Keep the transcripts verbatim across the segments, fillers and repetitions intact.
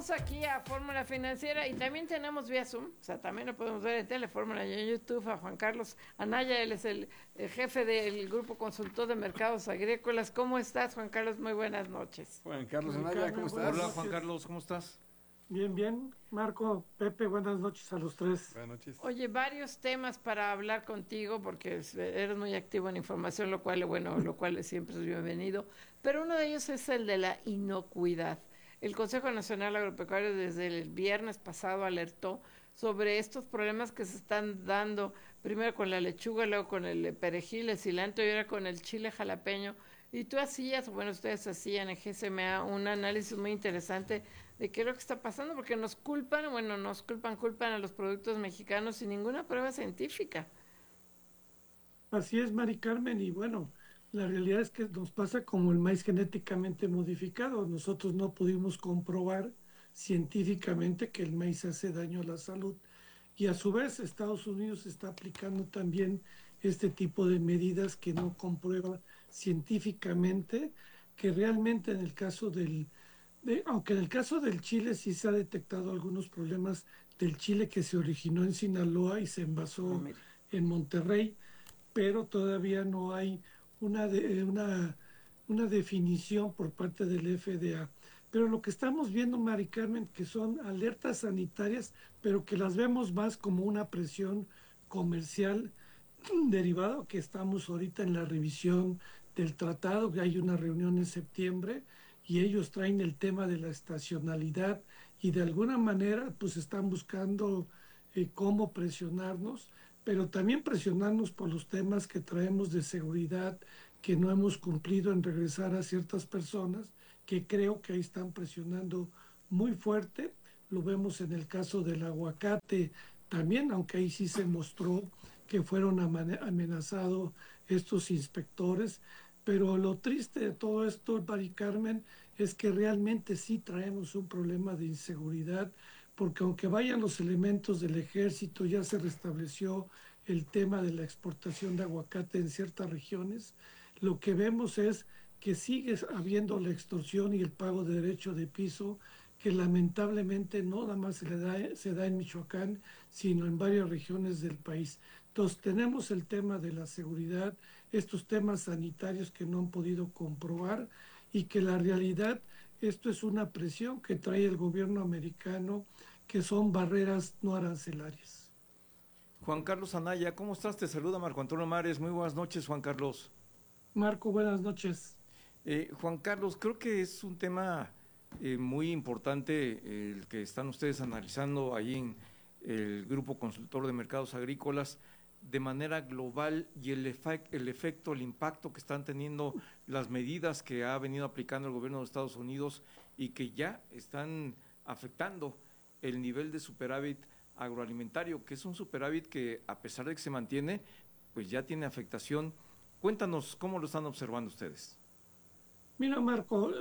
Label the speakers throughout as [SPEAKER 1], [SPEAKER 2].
[SPEAKER 1] tenemos aquí a Fórmula Financiera y también tenemos vía Zoom, o sea, también lo podemos ver en Telefórmula y en YouTube a Juan Carlos Anaya. Él es el, el jefe del Grupo Consultor de Mercados Agrícolas. ¿Cómo estás, Juan Carlos? Muy buenas noches.
[SPEAKER 2] Juan Carlos
[SPEAKER 3] Juan
[SPEAKER 2] Anaya,
[SPEAKER 3] Carlos,
[SPEAKER 2] ¿cómo estás?
[SPEAKER 3] buenas
[SPEAKER 4] Hola
[SPEAKER 3] noches.
[SPEAKER 4] Juan Carlos, ¿cómo estás?
[SPEAKER 3] Bien, bien. Marco, Pepe, buenas noches a los tres.
[SPEAKER 2] Buenas noches.
[SPEAKER 1] Oye, varios temas para hablar contigo porque eres muy activo en información, lo cual, bueno, lo cual siempre es bienvenido. Pero uno de ellos es el de la inocuidad. El Consejo Nacional Agropecuario desde el viernes pasado alertó sobre estos problemas que se están dando, primero con la lechuga, luego con el perejil, el cilantro y ahora con el chile jalapeño. Y tú hacías, bueno, ustedes hacían en G S M A un análisis muy interesante de qué es lo que está pasando, porque nos culpan, bueno, nos culpan, culpan a los productos mexicanos sin ninguna prueba científica.
[SPEAKER 3] Así es, Mari Carmen, y bueno, la realidad es que nos pasa como el maíz genéticamente modificado. Nosotros no pudimos comprobar científicamente que el maíz hace daño a la salud. Y a su vez, Estados Unidos está aplicando también este tipo de medidas que no comprueba científicamente, que realmente en el caso del, de, aunque en el caso del chile sí se ha detectado algunos problemas del chile que se originó en Sinaloa y se
[SPEAKER 1] Ah,
[SPEAKER 3] envasó
[SPEAKER 1] mire.
[SPEAKER 3] en Monterrey, pero todavía no hay una, de, una, una definición por parte del F D A. Pero lo que estamos viendo, Mari Carmen, que son alertas sanitarias, pero que las vemos más como una presión comercial derivado que estamos ahorita en la revisión del tratado, que hay una reunión en septiembre y ellos traen el tema de la estacionalidad y de alguna manera pues están buscando eh, cómo presionarnos, pero también presionarnos por los temas que traemos de seguridad que no hemos cumplido en regresar a ciertas personas, que creo que ahí están presionando muy fuerte. Lo vemos en el caso del aguacate también, aunque ahí sí se mostró que fueron amenazados estos inspectores. Pero lo triste de todo esto, Mari Carmen, es que realmente sí traemos un problema de inseguridad, porque aunque vayan los elementos del ejército, ya se restableció el tema de la exportación de aguacate en ciertas regiones, lo que vemos es que sigue habiendo la extorsión y el pago de derecho de piso, que lamentablemente no nada más se, le da, se da en Michoacán, sino en varias regiones del país. Entonces tenemos el tema de la seguridad, estos temas sanitarios que no han podido comprobar y que la realidad, esto es una presión que trae el gobierno americano, que son barreras no arancelarias.
[SPEAKER 4] Juan Carlos Anaya, ¿cómo estás? Te saluda Marco Antonio Mares. Muy buenas noches, Juan Carlos.
[SPEAKER 3] Marco, buenas noches.
[SPEAKER 4] Eh, Juan Carlos, creo que es un tema eh, muy importante eh, el que están ustedes analizando ahí en el Grupo Consultor de Mercados Agrícolas de manera global y el, efect, el efecto, el impacto que están teniendo las medidas que ha venido aplicando el gobierno de Estados Unidos y que ya están afectando el nivel de superávit agroalimentario, que es un superávit que a pesar de que se mantiene, pues ya tiene afectación. Cuéntanos cómo lo están observando ustedes.
[SPEAKER 3] Mira, Marco,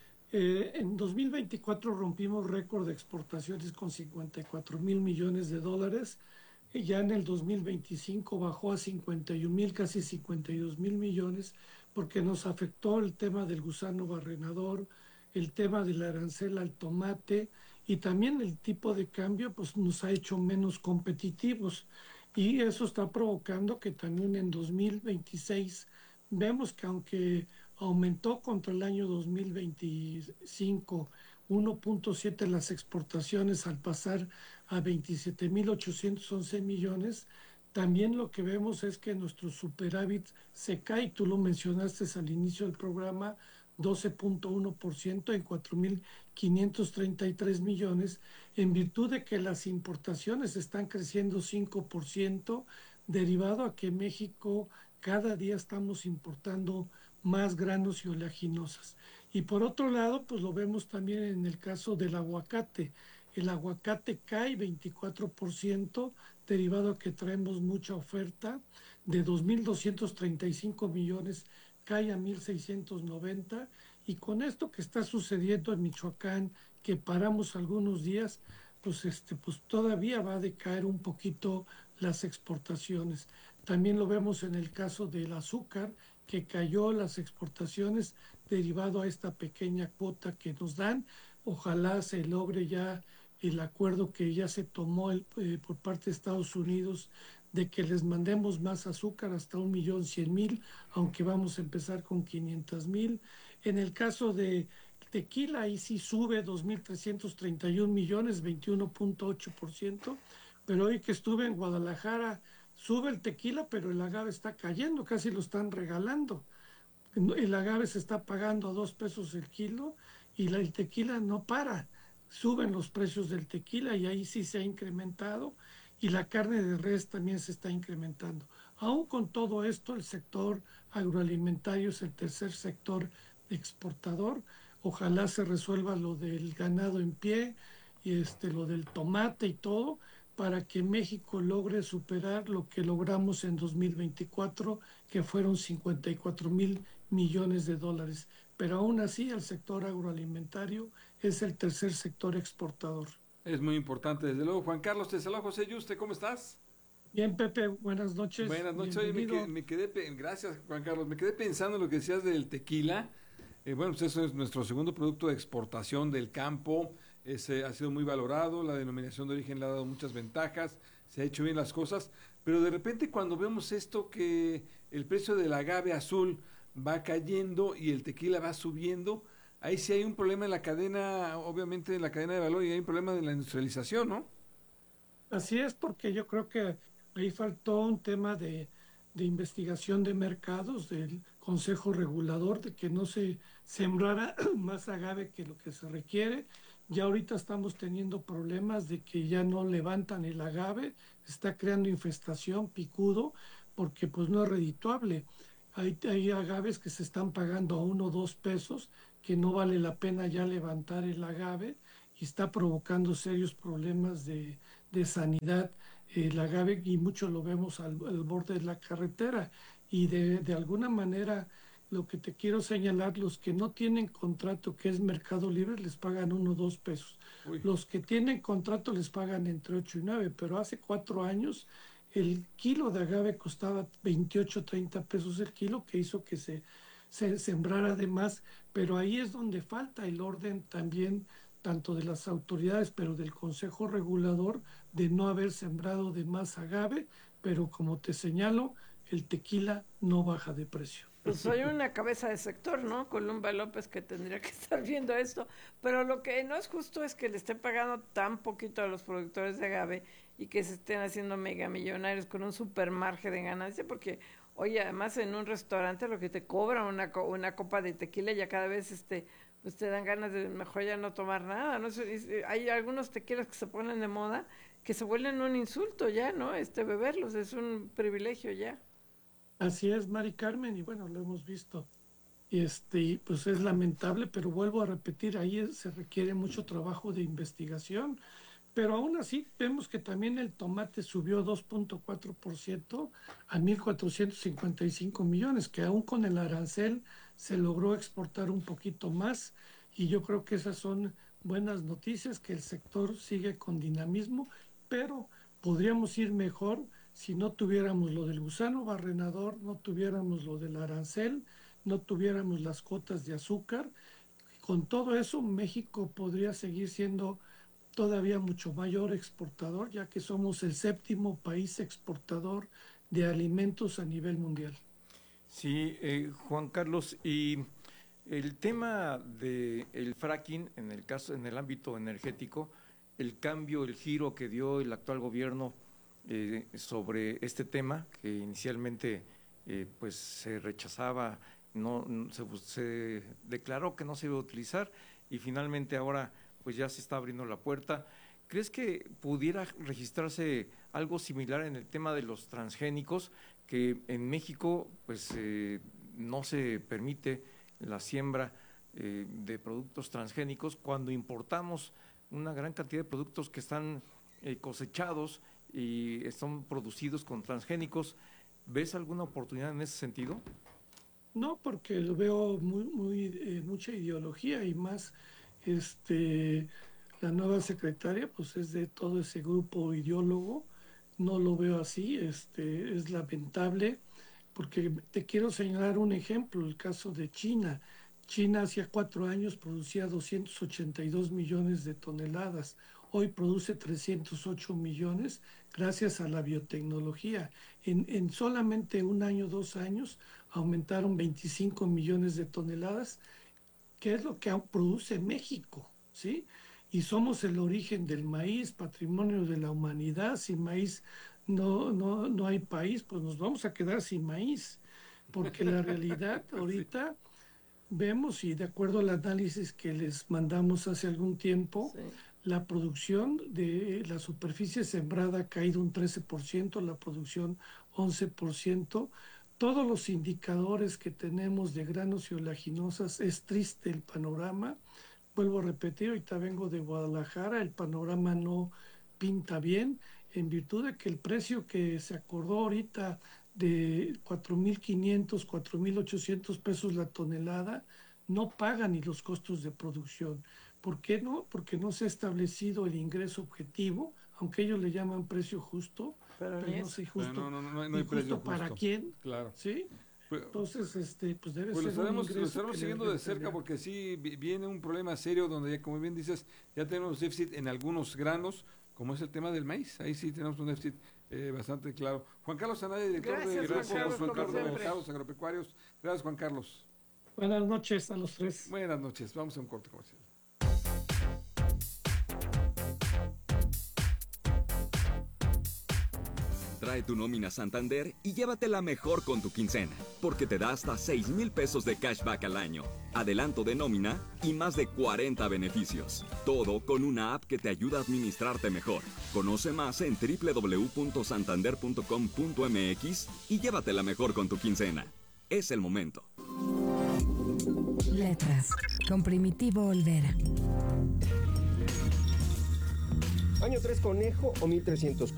[SPEAKER 3] eh, en dos mil veinticuatro rompimos récord de exportaciones con cincuenta y cuatro mil millones de dólares. Y ya en el dos mil veinticinco bajó a cincuenta y un mil, casi cincuenta y dos mil millones, porque nos afectó el tema del gusano barrenador, el tema del arancel al tomate y también el tipo de cambio, pues nos ha hecho menos competitivos. Y eso está provocando que también en dos mil veintiséis vemos que aunque aumentó contra el año dos mil veinticinco uno punto siete las exportaciones al pasar a veintisiete mil ochocientos once millones, también lo que vemos es que nuestro superávit se cae, tú lo mencionaste al inicio del programa, doce punto uno por ciento en cuatro mil quinientos treinta y tres millones, en virtud de que las importaciones están creciendo cinco por ciento, derivado a que México cada día estamos importando más granos y oleaginosas. Y por otro lado, pues lo vemos también en el caso del aguacate. El aguacate cae veinticuatro por ciento, derivado a que traemos mucha oferta, de dos mil doscientos treinta y cinco millones cae a mil seiscientos noventa, y con esto que está sucediendo en Michoacán, que paramos algunos días, pues, este, pues todavía va a decaer un poquito las exportaciones. También lo vemos en el caso del azúcar, que cayó las exportaciones derivado a esta pequeña cuota que nos dan. ojalá se logre ya el acuerdo que ya se tomó el, eh, por parte de Estados Unidos de que les mandemos más azúcar hasta un millón cien mil, aunque vamos a empezar con quinientos mil. En el caso de tequila, ahí sí sube dos mil trescientos treinta y un millones, veintiuno punto ocho por ciento, pero hoy que estuve en Guadalajara, sube el tequila, pero el agave está cayendo, casi lo están regalando. El agave se está pagando a dos pesos el kilo y la, el tequila no para. Suben los precios del tequila y ahí sí se ha incrementado y la carne de res también se está incrementando. Aún con todo esto, el sector agroalimentario es el tercer sector exportador. Ojalá se resuelva lo del ganado en pie y este, lo del tomate y todo, para que México logre superar lo que logramos en dos mil veinticuatro, que fueron cincuenta y cuatro mil millones de dólares. Pero aún así el sector agroalimentario es el tercer sector exportador.
[SPEAKER 2] Es muy importante, desde luego. Juan Carlos, te saludo, José Yuste, ¿cómo estás?
[SPEAKER 3] Bien, Pepe, buenas noches.
[SPEAKER 2] Buenas noches. Oye, me, quedé, me quedé, gracias, Juan Carlos, me quedé pensando en lo que decías del tequila. Eh, bueno, pues eso es nuestro segundo producto de exportación del campo. Ese ha sido muy valorado, la denominación de origen le ha dado muchas ventajas, se ha hecho bien las cosas, pero de repente cuando vemos esto que el precio del agave azul va cayendo y el tequila va subiendo, ahí sí hay un problema en la cadena, obviamente en la cadena de valor, y hay un problema de la industrialización, ¿no?
[SPEAKER 3] Así es, porque yo creo que ahí faltó un tema de, de investigación de mercados del Consejo Regulador, de que no se sembrara más agave que lo que se requiere. Ya ahorita estamos teniendo problemas de que ya no levantan el agave, está creando infestación, picudo, porque pues no es redituable. Hay, hay agaves que se están pagando a uno o dos pesos, que no vale la pena ya levantar el agave y está provocando serios problemas de, de sanidad el agave, y mucho lo vemos al, al borde de la carretera. Y de, de alguna manera, lo que te quiero señalar, los que no tienen contrato, que es Mercado Libre, les pagan uno o dos pesos. Uy. Los que tienen contrato les pagan entre ocho y nueve, pero hace cuatro años el kilo de agave costaba veintiocho, treinta pesos el kilo, que hizo que se, se sembrara de más, pero ahí es donde falta el orden también, tanto de las autoridades, pero del Consejo Regulador, de no haber sembrado de más agave, pero como te señalo, el tequila no baja de precio.
[SPEAKER 1] Pues soy una cabeza de sector, ¿no? Columba López, que tendría que estar viendo esto, pero lo que no es justo es que le estén pagando tan poquito a los productores de agave y que se estén haciendo megamillonarios con un super margen de ganancia, porque, oye, además en un restaurante lo que te cobran una, una copa de tequila ya cada vez este pues te dan ganas de mejor ya no tomar nada, ¿no? Hay algunos tequilas que se ponen de moda que se vuelven un insulto ya, ¿no? Este beberlos es un privilegio ya.
[SPEAKER 3] Así es, Mari Carmen, y bueno, lo hemos visto. Este, pues es lamentable, pero vuelvo a repetir, ahí se requiere mucho trabajo de investigación, pero aún así vemos que también el tomate subió dos punto cuatro por ciento a mil cuatrocientos cincuenta y cinco millones, que aún con el arancel se logró exportar un poquito más, y yo creo que esas son buenas noticias, que el sector sigue con dinamismo, pero podríamos ir mejor si no tuviéramos lo del gusano barrenador, no tuviéramos lo del arancel, no tuviéramos las cuotas de azúcar. Con todo eso, México podría seguir siendo todavía mucho mayor exportador, ya que somos el séptimo país exportador de alimentos a nivel mundial.
[SPEAKER 4] Sí, eh, Juan Carlos, y el tema del fracking, en el caso, en el ámbito energético, el cambio, el giro que dio el actual gobierno eh, sobre este tema, que inicialmente eh, pues se rechazaba, no se, se declaró que no se iba a utilizar, y finalmente ahora pues ya se está abriendo la puerta. ¿Crees que pudiera registrarse algo similar en el tema de los transgénicos, que en México pues eh, no se permite la siembra eh, de productos transgénicos cuando importamos una gran cantidad de productos que están eh, cosechados y están producidos con transgénicos? ¿Ves alguna oportunidad en ese sentido?
[SPEAKER 3] No, porque lo veo muy, muy eh, mucha ideología, y más este la nueva secretaria pues es de todo ese grupo ideólogo. No lo veo así, este es lamentable, porque te quiero señalar un ejemplo, el caso de China. China hacía cuatro años producía doscientos ochenta y dos millones de toneladas. Hoy produce trescientos ocho millones gracias a la biotecnología. En, en solamente un año, dos años, aumentaron veinticinco millones de toneladas, que es lo que produce México, ¿sí? Y somos el origen del maíz, patrimonio de la humanidad. Sin maíz no, no, no hay país, pues nos vamos a quedar sin maíz, porque la realidad ahorita vemos, y de acuerdo al análisis que les mandamos hace algún tiempo, sí, la producción de la superficie sembrada ha caído un trece por ciento, la producción once por ciento. Todos los indicadores que tenemos de granos y oleaginosas, es triste el panorama. Vuelvo a repetir, ahorita vengo de Guadalajara, el panorama no pinta bien, en virtud de que el precio que se acordó ahorita de cuatro mil quinientos, cuatro mil ochocientos pesos la tonelada, no paga ni los costos de producción. ¿Por qué no? Porque no se ha establecido el ingreso objetivo, aunque ellos le llaman precio justo, pero, pero no sé justo,
[SPEAKER 2] no, no, no, no, no hay precio justo
[SPEAKER 3] para quién,
[SPEAKER 2] claro.
[SPEAKER 3] ¿sí? Entonces, este, pues debe
[SPEAKER 2] pues
[SPEAKER 3] ser
[SPEAKER 2] lo estaremos,
[SPEAKER 3] un ingreso
[SPEAKER 2] lo estaremos siguiendo de cerca, porque sí viene un problema serio donde, ya, como bien dices, ya tenemos déficit en algunos granos, como es el tema del maíz. Ahí sí tenemos un déficit eh, bastante claro. Juan Carlos Anaya, director
[SPEAKER 1] Gracias,
[SPEAKER 2] de
[SPEAKER 1] Juan Carlos,
[SPEAKER 2] Grupo
[SPEAKER 1] como
[SPEAKER 2] de
[SPEAKER 1] siempre.
[SPEAKER 2] Mercados Agropecuarios. Gracias, Juan Carlos.
[SPEAKER 3] Buenas noches a los tres.
[SPEAKER 2] Buenas noches. Vamos a un corte comercial.
[SPEAKER 5] Trae tu nómina Santander y llévatela mejor con tu quincena, porque te da hasta seis mil pesos de cashback al año, adelanto de nómina y más de cuarenta beneficios. Todo con una app que te ayuda a administrarte mejor. Conoce más en doble u doble u doble u punto santander punto com punto m x y llévatela mejor con tu quincena. Es el momento.
[SPEAKER 6] Letras, con Primitivo Olvera.
[SPEAKER 7] Año tres conejo o mil trescientos